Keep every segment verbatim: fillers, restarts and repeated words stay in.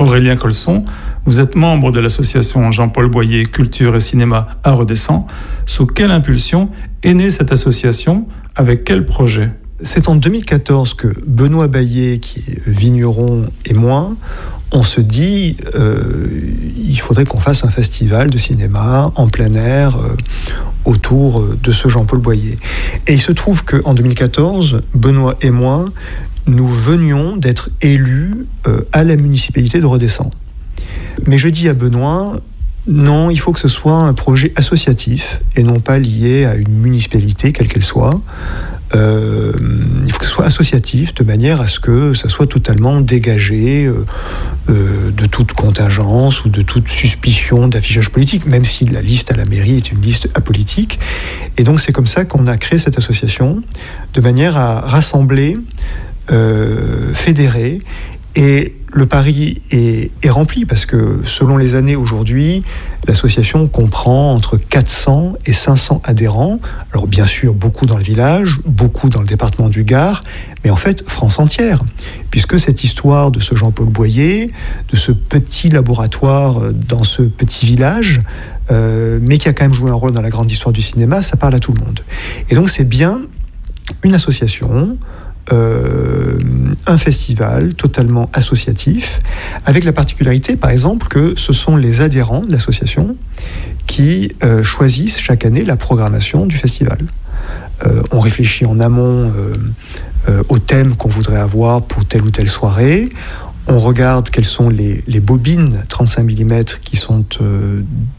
Aurélien Colson, vous êtes membre de l'association Jean-Paul Boyer Culture et Cinéma à Redescends. Sous quelle impulsion est née cette association? Avec quel projet? C'est en deux mille quatorze que Benoît Baillet, qui est vigneron, et moi, on se dit euh, il faudrait qu'on fasse un festival de cinéma en plein air euh, autour de ce Jean-Paul Boyer. Et il se trouve qu'en deux mille quatorze, Benoît et moi, nous venions d'être élus euh, à la municipalité de Redescends. Mais je dis à Benoît, non, il faut que ce soit un projet associatif et non pas lié à une municipalité, quelle qu'elle soit. Euh, il faut que ce soit associatif de manière à ce que ça soit totalement dégagé euh, euh, de toute contingence ou de toute suspicion d'affichage politique, même si la liste à la mairie est une liste apolitique. Et donc c'est comme ça qu'on a créé cette association, de manière à rassembler, euh, fédérer. Et le pari est, est rempli parce que selon les années aujourd'hui, l'association comprend entre quatre cents et cinq cents adhérents. Alors bien sûr, beaucoup dans le village, beaucoup dans le département du Gard, mais en fait France entière. Puisque cette histoire de ce Jean-Paul Boyer, de ce petit laboratoire dans ce petit village, euh, mais qui a quand même joué un rôle dans la grande histoire du cinéma, ça parle à tout le monde. Et donc c'est bien une association, Euh, un festival totalement associatif, avec la particularité, par exemple, que ce sont les adhérents de l'association qui euh, choisissent chaque année la programmation du festival. Euh, on réfléchit en amont euh, euh, au thème qu'on voudrait avoir pour telle ou telle soirée. On regarde quelles sont les, les bobines trente-cinq millimètres qui sont euh,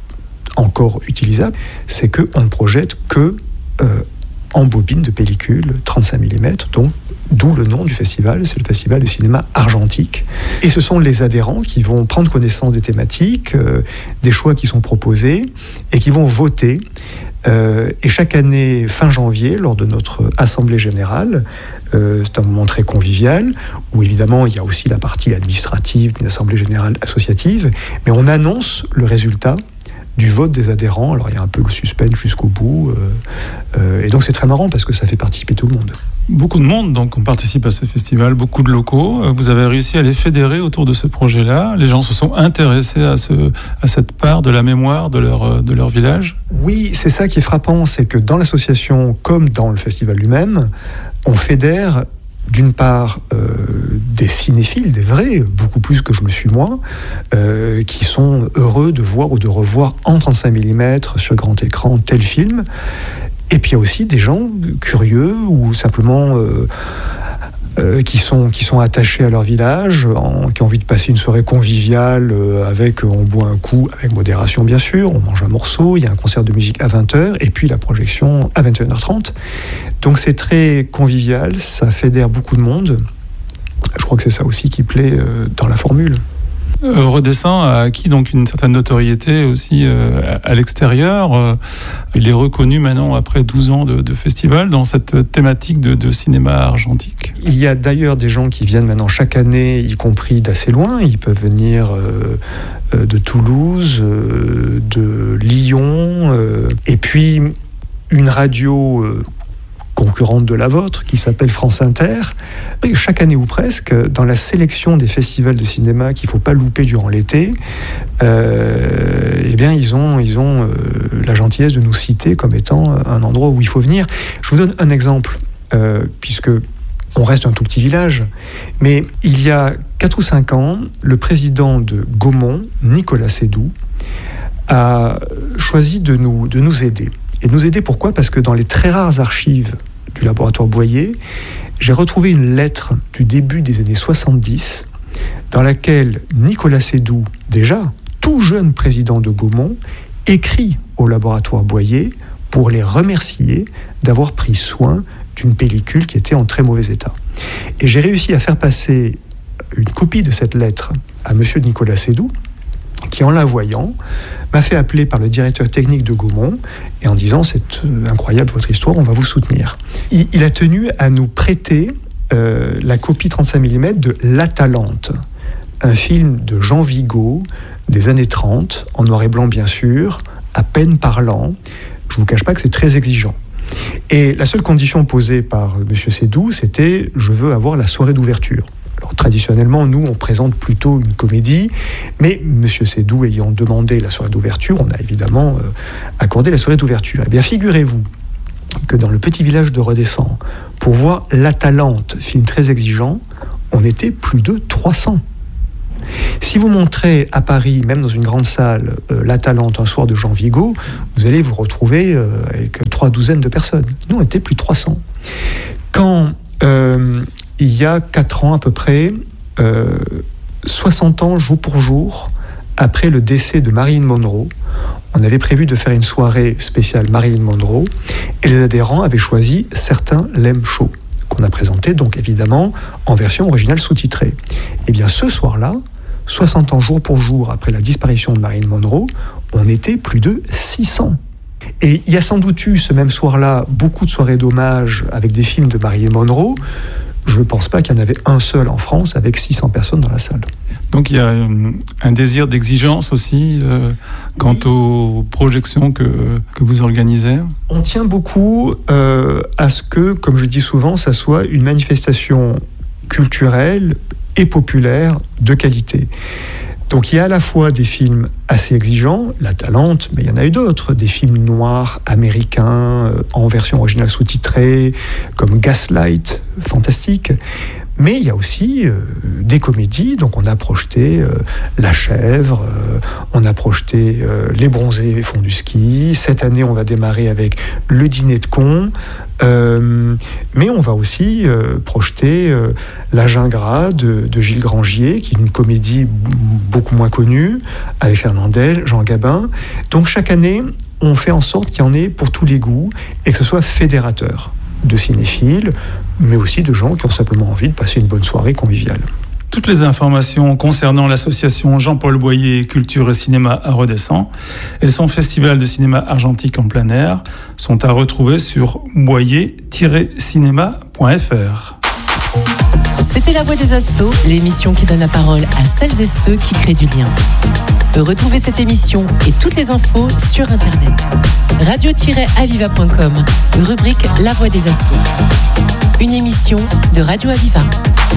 encore utilisables. C'est qu'on ne projette que euh, en bobine de pellicule trente-cinq millimètres, donc d'où le nom du festival, c'est le Festival de cinéma argentique. Et ce sont les adhérents qui vont prendre connaissance des thématiques, euh, des choix qui sont proposés, et qui vont voter. Euh, et chaque année, fin janvier, lors de notre assemblée générale, euh, c'est un moment très convivial, où évidemment il y a aussi la partie administrative d'une assemblée générale associative, mais on annonce le résultat du vote des adhérents. Alors il y a un peu le suspense jusqu'au bout, euh, euh, et donc c'est très marrant parce que ça fait participer tout le monde. Beaucoup de monde donc on participe à ce festival, beaucoup de locaux. Vous avez réussi à les fédérer autour de ce projet-là. Les gens se sont intéressés à, ce, à cette part de la mémoire de leur, de leur village. Oui, c'est ça qui est frappant, c'est que dans l'association comme dans le festival lui-même, on fédère d'une part euh, des cinéphiles, des vrais, beaucoup plus que je le suis moi, euh, qui sont heureux de voir ou de revoir en trente-cinq millimètres sur grand écran tel film. Et puis il y a aussi des gens curieux ou simplement euh, euh, qui sont, qui sont attachés à leur village, en, qui ont envie de passer une soirée conviviale euh, avec, on boit un coup, avec modération bien sûr, on mange un morceau, il y a un concert de musique à vingt heures et puis la projection à vingt et une heures trente. Donc c'est très convivial, ça fédère beaucoup de monde. Je crois que c'est ça aussi qui plaît euh, dans la formule. Euh, Redescends a acquis donc une certaine notoriété aussi euh, à, à l'extérieur. Euh, il est reconnu maintenant après douze ans de, de festival dans cette thématique de, de cinéma argentique. Il y a d'ailleurs des gens qui viennent maintenant chaque année, y compris d'assez loin. Ils peuvent venir euh, euh, de Toulouse, euh, de Lyon, euh, et puis une radio euh, concurrente de la vôtre, qui s'appelle France Inter. Et chaque année ou presque, dans la sélection des festivals de cinéma qu'il ne faut pas louper durant l'été, euh, eh bien, ils ont, ils ont euh, la gentillesse de nous citer comme étant un endroit où il faut venir. Je vous donne un exemple, euh, puisque on reste un tout petit village, mais il y a quatre ou cinq ans, le président de Gaumont, Nicolas Sédou, a choisi de nous, de nous aider. Et nous aider pourquoi ? Parce que dans les très rares archives du laboratoire Boyer, j'ai retrouvé une lettre du début des années soixante-dix dans laquelle Nicolas Sédou, déjà tout jeune président de Gaumont, écrit au laboratoire Boyer pour les remercier d'avoir pris soin d'une pellicule qui était en très mauvais état. Et j'ai réussi à faire passer une copie de cette lettre à monsieur Nicolas Sédou, qui, en la voyant, m'a fait appeler par le directeur technique de Gaumont et en disant « c'est incroyable votre histoire, on va vous soutenir ». Il, il a tenu à nous prêter euh, la copie trente-cinq millimètres de L'Atalante, un film de Jean Vigo des années trente, en noir et blanc bien sûr, à peine parlant. Je ne vous cache pas que c'est très exigeant. Et la seule condition posée par M. Sédou, c'était « je veux avoir la soirée d'ouverture ». Alors traditionnellement, nous, on présente plutôt une comédie, mais M. Seydoux ayant demandé la soirée d'ouverture, on a évidemment euh, accordé la soirée d'ouverture. Eh bien, figurez-vous que dans le petit village de Redescend, pour voir l'Atalante, film très exigeant, on était plus de trois cents. Si vous montrez à Paris, même dans une grande salle, euh, l'Atalante un soir de Jean Vigo, vous allez vous retrouver euh, avec trois douzaines de personnes. Nous, on était plus de trois cents. Quand, euh, il y a quatre ans à peu près, euh, soixante ans jour pour jour, après le décès de Marilyn Monroe, on avait prévu de faire une soirée spéciale Marilyn Monroe, et les adhérents avaient choisi certains Lem Show, qu'on a présenté donc évidemment en version originale sous-titrée. Et bien ce soir-là, soixante ans jour pour jour après la disparition de Marilyn Monroe, on était plus de six cents. Et il y a sans doute eu ce même soir-là beaucoup de soirées d'hommage avec des films de Marilyn Monroe. Je ne pense pas qu'il y en avait un seul en France avec six cents personnes dans la salle. Donc il y a un désir d'exigence aussi euh, quant aux projections que, que vous organisez. On tient beaucoup euh, à ce que, comme je dis souvent, ça soit une manifestation culturelle et populaire de qualité. Donc il y a à la fois des films assez exigeants, l'Atalante, mais il y en a eu d'autres, des films noirs américains euh, en version originale sous-titrée, comme Gaslight, fantastique. Mais il y a aussi euh, des comédies, donc on a projeté euh, La Chèvre, euh, on a projeté euh, Les Bronzés font du ski, cette année on va démarrer avec Le Dîner de cons, euh, mais on va aussi euh, projeter euh, La Gingras de, de Gilles Grangier, qui est une comédie beaucoup moins connue, avec Fernandel, Jean Gabin. Donc chaque année, on fait en sorte qu'il y en ait pour tous les goûts, et que ce soit fédérateur de cinéphiles, mais aussi de gens qui ont simplement envie de passer une bonne soirée conviviale. Toutes les informations concernant l'association Jean-Paul Boyer Culture et Cinéma à Redescend et son festival de cinéma argentique en plein air sont à retrouver sur boyer tiret cinéma point f r. C'était La Voix des Assos, l'émission qui donne la parole à celles et ceux qui créent du lien. Retrouvez cette émission et toutes les infos sur Internet. radio tiret aviva point com, rubrique La Voix des Assos. Une émission de Radio Aviva.